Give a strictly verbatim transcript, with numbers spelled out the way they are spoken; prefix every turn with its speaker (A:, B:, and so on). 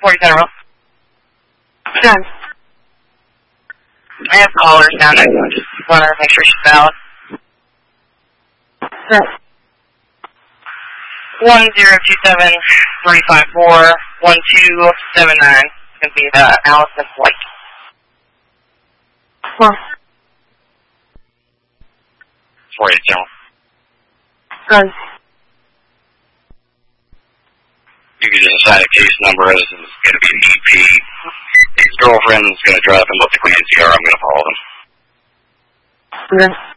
A: forty General.
B: Done.
A: I have callers down. I just want to make sure she's valid.
B: Done.
A: One zero two seven three five four one two seven nine. It's gonna be the Allison White.
B: Four.
C: forty General.
B: Done.
C: You can just assign a case number as it's going to be an E P. His girlfriend's going to drive him up to Clancy, or I'm going to follow them.
B: Okay.